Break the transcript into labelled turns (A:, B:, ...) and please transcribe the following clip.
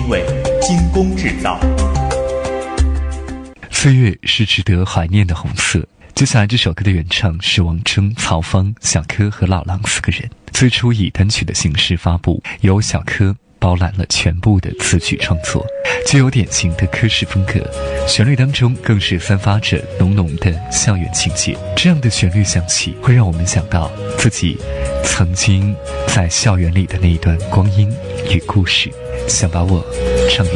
A: 因为精工制造。
B: 岁月是值得怀念的红色。接下来这首歌的原唱是王铮、曹芳、小柯和老狼4个人，最初以单曲的形式发布，由小柯包揽了全部的词曲创作，具有典型的柯式风格，旋律当中更是散发着浓浓的校园情节。这样的旋律响起，会让我们想到自己曾经在校园里的那一段光阴与故事，想把我唱给